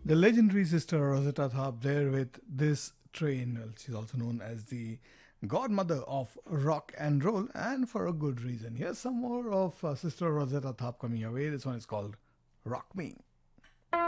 The legendary sister Rosetta Tharpe there with this train. Well, she's also known as the godmother of rock and roll, and for a good reason. Here's some more of Sister Rosetta Tharpe coming your way. This one is called Rock Me.